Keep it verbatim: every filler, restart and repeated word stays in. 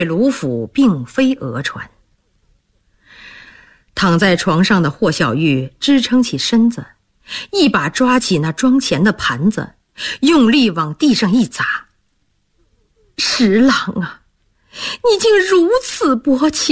卢府并非讹传。躺在床上的霍小玉支撑起身子，一把抓起那装钱的盘子，用力往地上一砸。十郎啊，你竟如此薄情！